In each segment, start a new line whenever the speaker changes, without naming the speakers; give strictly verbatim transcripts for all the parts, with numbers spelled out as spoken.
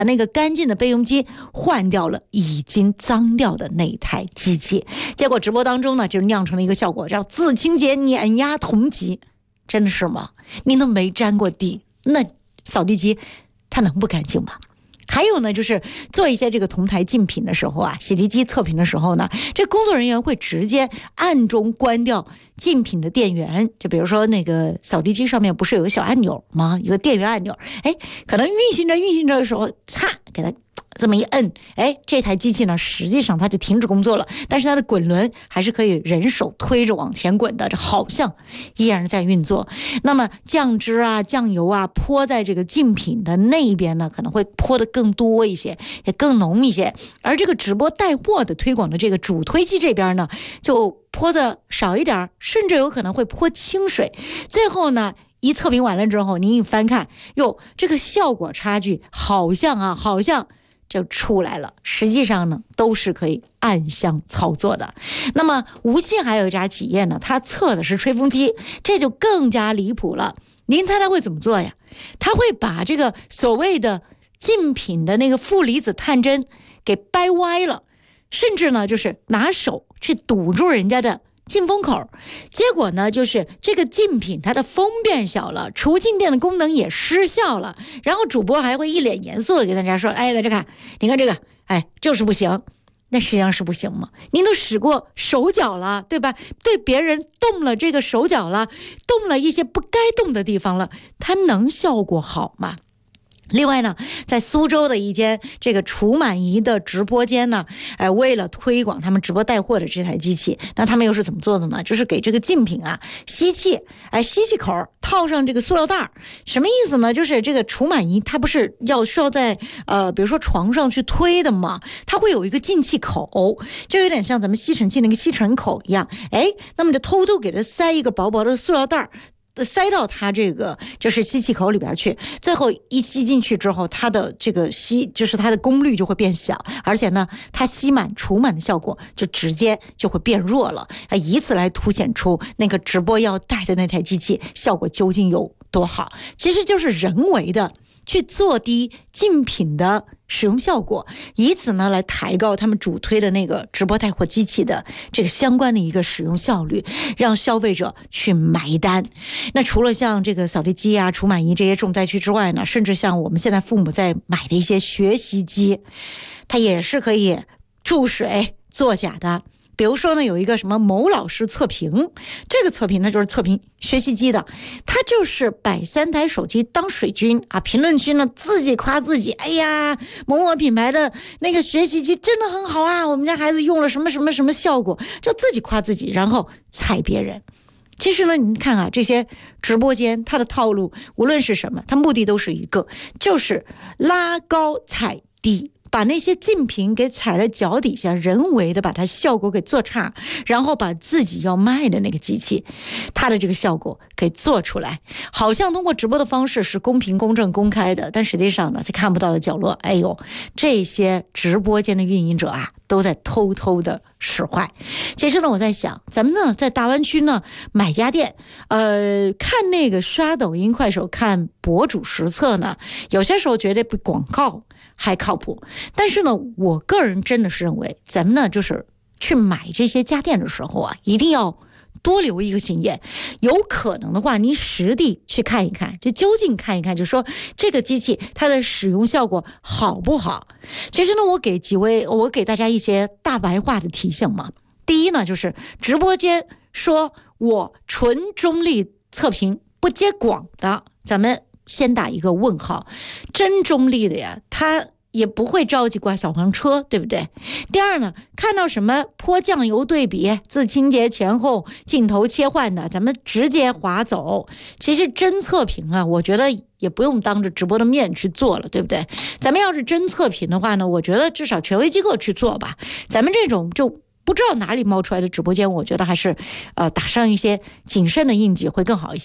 那个干净的备用机换掉了已经脏掉的那台机器，结果直播当中呢就酿成了一个效果，叫自清洁碾压同级。真的是吗？您都没沾过地，那扫地机它能不干净吗？还有呢，就是做一些这个同台竞品的时候啊，洗涤机测评的时候呢，这工作人员会直接暗中关掉竞品的电源。就比如说那个扫地机上面不是有个小按钮吗？一个电源按钮，哎，可能运行着运行着的时候，嚓，给它这么一摁，哎，这台机器呢，实际上它就停止工作了，但是它的滚轮还是可以人手推着往前滚的，这好像依然在运作。那么酱汁啊、酱油啊泼在这个竞品的那一边呢，可能会泼的更多一些，也更浓一些。而这个直播带货的推广的这个主推机这边呢，就泼的少一点，甚至有可能会泼清水。最后呢，一测评完了之后，您一翻看，哟，这个效果差距好像啊，好像就出来了。实际上呢，都是可以暗箱操作的。那么无锡还有一家企业呢，它测的是吹风机，这就更加离谱了。您猜它会怎么做呀？它会把这个所谓的竞品的那个负离子探针给掰歪了，甚至呢，就是拿手去堵住人家的进风口，结果呢，就是这个竞品它的风变小了，除静电的功能也失效了。然后主播还会一脸严肃的给大家说：“哎，大家看，你看这个，哎，就是不行。”那实际上是不行吗？您都使过手脚了，对吧？对别人动了这个手脚了，动了一些不该动的地方了，它能效果好吗？另外呢，在苏州的一间这个除螨仪的直播间呢，哎，为了推广他们直播带货的这台机器，那他们又是怎么做的呢？就是给这个竞品啊吸气，哎，吸气口套上这个塑料袋，什么意思呢？就是这个除螨仪它不是要需要在呃，比如说床上去推的吗？它会有一个进气口，就有点像咱们吸尘器那个吸尘口一样，哎，那么就偷偷给它塞一个薄薄的塑料袋，塞到它这个就是吸气口里边去，最后一吸进去之后，它的这个吸就是它的功率就会变小，而且呢，它吸满除螨的效果就直接就会变弱了，以此来凸显出那个直播要带的那台机器效果究竟有多好。其实就是人为的去做低竞品的使用效果，以此呢来抬高他们主推的那个直播带货机器的这个相关的一个使用效率，让消费者去买单。那除了像这个扫地机啊、除螨仪这些重灾区之外呢，甚至像我们现在父母在买的一些学习机，它也是可以注水作假的。比如说呢，有一个什么某老师测评，这个测评呢就是测评学习机的，他就是摆三台手机当水军啊，评论区呢自己夸自己，哎呀，某某品牌的那个学习机真的很好啊，我们家孩子用了什么什么什么效果，就自己夸自己，然后踩别人。其实呢，你看啊，这些直播间它的套路无论是什么，它目的都是一个，就是拉高踩低，把那些竞品给踩在脚底下，人为的把它效果给做差，然后把自己要卖的那个机器它的这个效果给做出来，好像通过直播的方式是公平公正公开的，但实际上呢，在看不到的角落，哎呦，这些直播间的运营者啊都在偷偷的使坏。其实呢，我在想，咱们呢在大湾区呢买家电，呃，看那个刷抖音快手看博主实测呢，有些时候觉得比广告还靠谱。但是呢，我个人真的是认为，咱们呢就是去买这些家电的时候啊，一定要多留一个心眼，有可能的话，您实地去看一看，就究竟看一看，就说这个机器它的使用效果好不好。其实呢，我给几位，我给大家一些大白话的提醒嘛。第一呢，就是直播间说我纯中立测评不接广的，咱们先打一个问号。真中立的呀，他也不会着急挂小黄车，对不对？第二呢，看到什么泼酱油对比、自清洁前后镜头切换的，咱们直接划走。其实真测评啊，我觉得也不用当着直播的面去做了，对不对？咱们要是真测评的话呢，我觉得至少权威机构去做吧。咱们这种就不知道哪里冒出来的直播间，我觉得还是呃打上一些谨慎的印记会更好一些。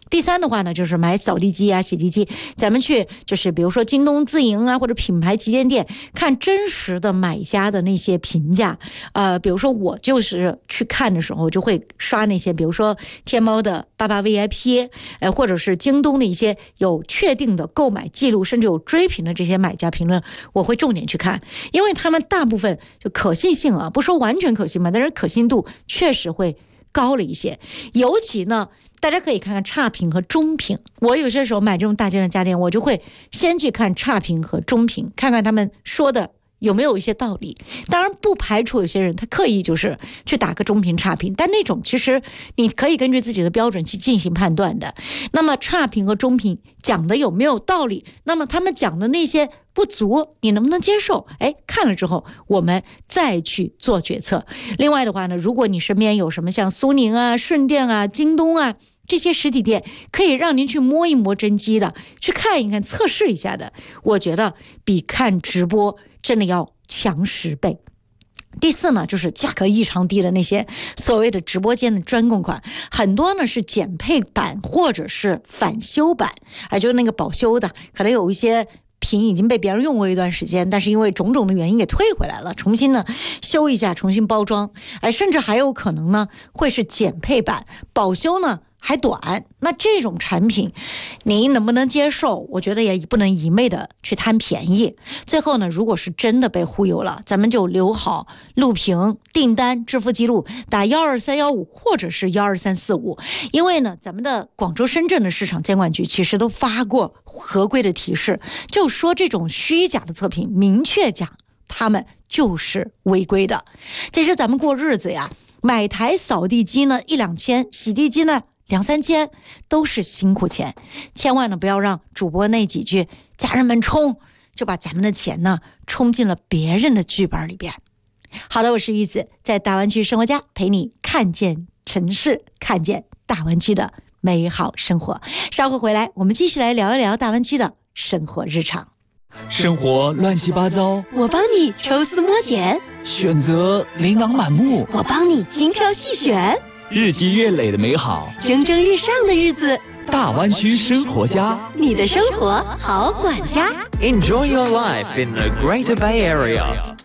第三的话呢，就是买扫地机啊、洗地机，咱们去就是比如说京东自营啊，或者品牌旗舰店，看真实的买家的那些评价。呃，比如说我就是去看的时候，就会刷那些，比如说天猫的八八 V I P， 呃，或者是京东的一些有确定的购买记录，甚至有追评的这些买家评论，我会重点去看，因为他们大部分就可信性啊，不说完全可信吧，但是可信度确实会高了一些。尤其呢，大家可以看看差评和中评。我有些时候买这种大件的家电，我就会先去看差评和中评，看看他们说的有没有一些道理。当然不排除有些人他刻意就是去打个中评差评，但那种其实你可以根据自己的标准去进行判断的。那么差评和中评讲的有没有道理，那么他们讲的那些不足你能不能接受，哎，看了之后我们再去做决策。另外的话呢，如果你身边有什么像苏宁啊、顺电啊、京东啊这些实体店，可以让您去摸一摸真机的，去看一看测试一下的，我觉得比看直播真的要强十倍。第四呢，就是价格异常低的那些所谓的直播间的专供款，很多呢是减配版或者是返修版，哎，就是那个保修的，可能有一些品已经被别人用过一段时间，但是因为种种的原因给退回来了，重新呢修一下，重新包装，哎，甚至还有可能呢会是减配版，保修呢还短。那这种产品您能不能接受，我觉得也不能一昧的去贪便宜。最后呢，如果是真的被忽悠了，咱们就留好录屏、订单、支付记录，打一二三一五或者是一二三四五。因为呢，咱们的广州、深圳的市场监管局其实都发过合规的提示，就说这种虚假的测评，明确讲他们就是违规的。其实咱们过日子呀，买台扫地机呢一两千，洗地机呢两三千，都是辛苦钱，千万呢不要让主播那几句家人们冲，就把咱们的钱呢冲进了别人的剧本里边。好的，我是玉子，在大湾区生活家陪你看见城市，看见大湾区的美好生活。稍后回来，我们继续来聊一聊大湾区的生活日常。
生活乱七八糟，
我帮你抽丝剥茧；
选择琳琅满目，
我帮你精挑细选。
日积月累的美好，
蒸蒸日上的日子，
大湾区生活家，
你的生活好管家。
Enjoy your life in the Greater Bay Area.